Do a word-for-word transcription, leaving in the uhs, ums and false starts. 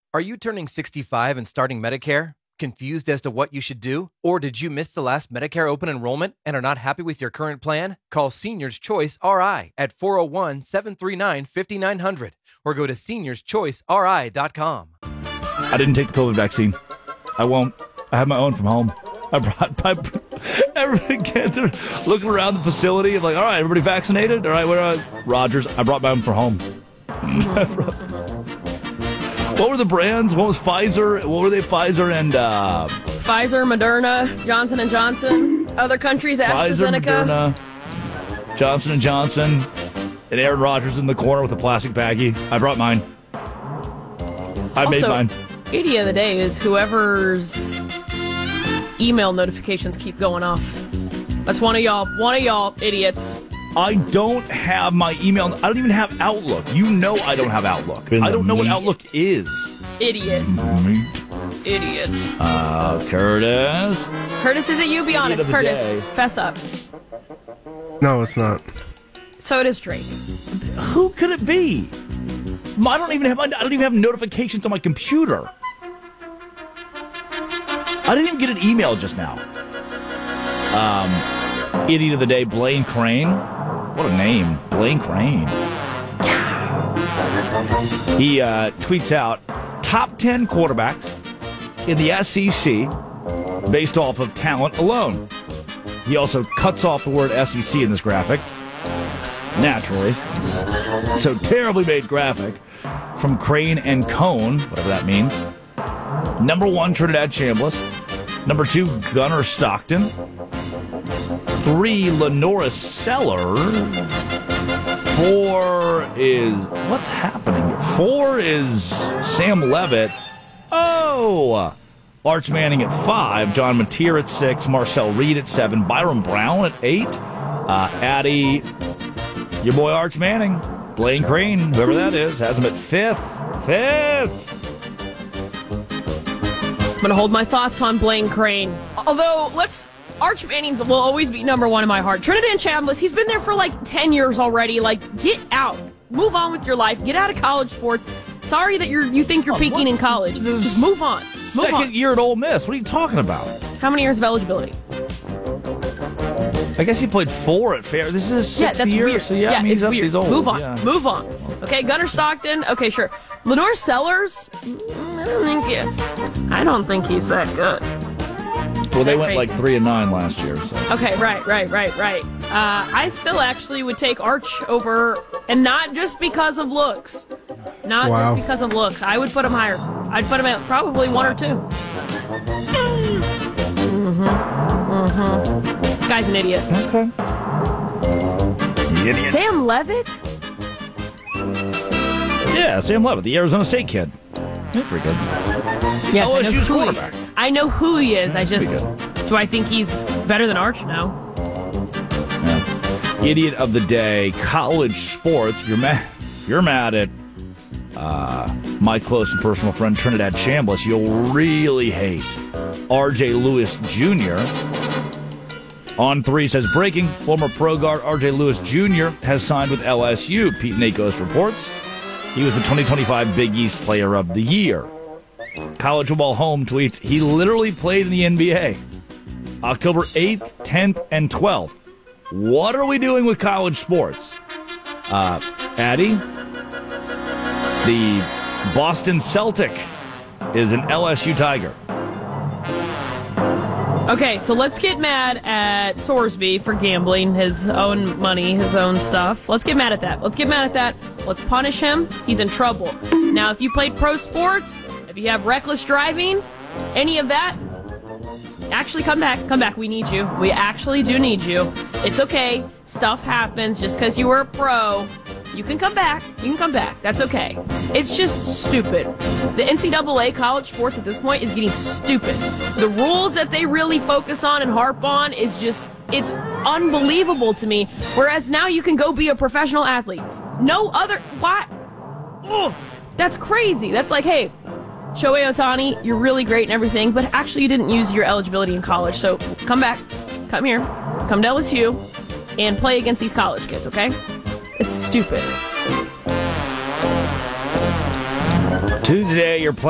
Are you turning sixty-five and starting Medicare? Confused as to what you should do? Or did you miss the last Medicare open enrollment and are not happy with your current plan? Call Seniors Choice R I at four oh one, seven three nine, five nine zero zero or go to seniors choice r i dot com. I didn't take the COVID vaccine. I won't. I have my own from home. I brought my... Everybody get there, looking around the facility. I'm like, all right, everybody vaccinated? All right, where are Rogers? I brought my own from home. What were the brands? What was Pfizer? What were they? Pfizer and... Uh, Pfizer, Moderna, Johnson and Johnson. Other countries, AstraZeneca. Pfizer, Moderna, Johnson and Johnson. And Aaron Rodgers in the corner with a plastic baggie. I brought mine. I also, made mine. Idiot of the day is whoever's email notifications keep going off. That's one of y'all. One of y'all idiots. I don't have my email. I don't even have Outlook. You know I don't have Outlook. I don't know what Outlook is. Idiot. Meat. Idiot. Uh, Curtis. Curtis, is it you? Be honest. Curtis, day. fess up. No, it's not. So it is Drake. Who could it be? I don't even have. I don't even have notifications on my computer. I didn't even get an email just now. Um, idiot of the day, Blaine Crane. What a name, Blaine Crane. He uh, tweets out top ten quarterbacks in the S E C based off of talent alone. He also cuts off the word S E C in this graphic. Naturally. So terribly made graphic from Crane and Cone, whatever that means. Number one, Trinidad Chambliss. Number two, Gunnar Stockton. Three, Lenora Seller. Four is... What's happening? Four is Sam Levitt. Oh! Arch Manning at five. John Mateer at six. Marcel Reed at seven. Byron Brown at eight. Uh, Addie... Your boy Arch Manning, Blaine Crane, whoever that is, has him at fifth. Fifth! I'm going to hold my thoughts on Blaine Crane. Although, let's... Arch Manning will always be number one in my heart. Trinidad Chambliss, he's been there for like ten years already. Like, get out. Move on with your life. Get out of college sports. Sorry that you're you think you're peaking in college. Just move on. Move Second on. year at Ole Miss. What are you talking about? How many years of eligibility? I guess he played four at Fair. This is his sixth yeah, that's year, weird. so yeah, yeah I mean, he's it's up, weird. he's old. Move on. Yeah. Move on. Okay, Gunnar Stockton. Okay, sure. Lenore Sellers. I don't think he, I don't think he's that good. Well, they that went crazy? like three and nine last year. So. Okay, right, right, right, right. Uh, I still actually would take Arch over, and not just because of looks. Not Wow. just because of looks. I would put him higher. I'd put him at probably one or two. Mm-hmm. Mm-hmm. This guy's an idiot. Okay. Idiot. Sam Levitt? Yeah, Sam Levitt, the Arizona State kid. Yeah, pretty good. Yes, I know L S U's who he quarterback. is. I know who he is. Yeah, I just... pretty Do I think he's better than Arch? No. Yeah. Idiot of the day, college sports. If you're mad, if you're mad at uh, my close and personal friend Trinidad Chambliss, you'll really hate R J Lewis Junior On three says, breaking, former pro guard R J Lewis Junior has signed with L S U. Pete Nakos reports. He was the twenty twenty-five Big East Player of the Year. College Football Home tweets, he literally played in the N B A. October eighth, tenth, and twelfth. What are we doing with college sports? Uh, Addie, the Boston Celtic is an L S U Tiger. Okay, so let's get mad at Sorsby for gambling his own money, his own stuff. Let's get mad at that. Let's get mad at that. Let's punish him. He's in trouble. Now, if you played pro sports, if you have reckless driving, any of that, actually come back. Come back. We need you. We actually do need you. It's okay. Stuff happens. Just because you were a pro, you can come back. You can come back. That's okay. It's just stupid. The N C double A college sports at this point is getting stupid. The rules that they really focus on and harp on is just, it's unbelievable to me. Whereas now you can go be a professional athlete. No other, what? Oh, that's crazy. That's like, hey, Shohei Ohtani, you're really great and everything, but actually you didn't use your eligibility in college. So come back, come here, come to L S U, and play against these college kids, okay? It's stupid. Tuesday, you're playing.